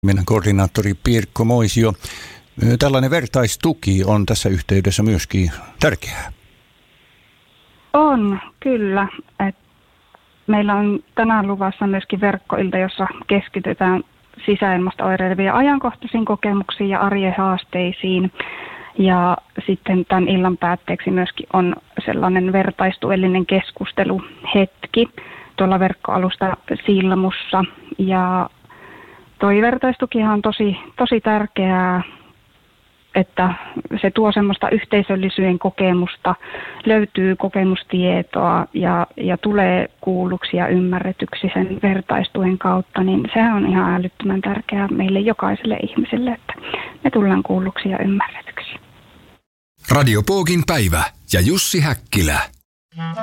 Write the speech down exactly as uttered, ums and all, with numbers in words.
Meidän koordinaattori Pirkko Moisio. Tällainen vertaistuki on tässä yhteydessä myöskin tärkeää. On, kyllä. Et meillä on tänään luvassa myöskin verkkoilta, jossa keskitytään sisäilmasta oireilevien ajankohtaisiin kokemuksiin ja arjen haasteisiin. Ja sitten tämän illan päätteeksi myöskin on sellainen vertaistuellinen keskusteluhetki tuolla verkkoalusta Silmussa. Ja toi vertaistukihan on tosi, tosi tärkeää, että se tuo semmoista yhteisöllisyyden kokemusta, löytyy kokemustietoa ja, ja tulee kuulluksi ja ymmärretyksi sen vertaistuen kautta, niin sehän on ihan älyttömän tärkeää meille jokaiselle ihmiselle, että me tullaan kuulluksi ja ymmärretyksi. Radio Poogin päivä ja Jussi Häkkilä.